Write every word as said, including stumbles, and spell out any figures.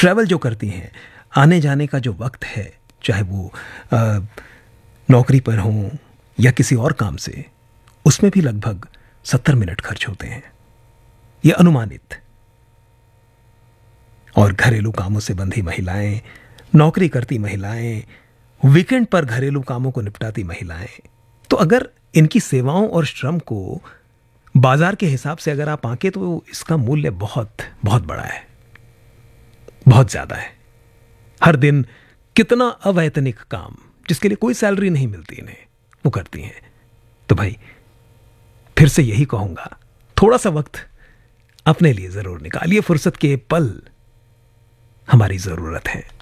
Travel जो करती हैं, आने जाने का जो वक्त है, चाहे वो आ, नौकरी पर हों या किसी और काम से, उसमें भी लगभग सत्तर मिनट खर्च होते हैं, ये अनुमानित। और घरेलू कामों से बंधी महिलाएं, नौकरी करती महिलाएं, वीकेंड पर घरेलू कामों को निपटाती महिलाएं, तो अगर इनकी सेवाओं और श्रम को बाजार के हिसाब से अगर आप आंके तो इसका मूल्य बहुत बहुत बड़ा है, बहुत ज्यादा है। हर दिन कितना अवैतनिक काम जिसके लिए कोई सैलरी नहीं मिलती इन्हें, वो करती हैं। तो भाई फिर से यही कहूंगा, थोड़ा सा वक्त अपने लिए जरूर निकालिए, फुर्सत के पल हमारी जरूरत है।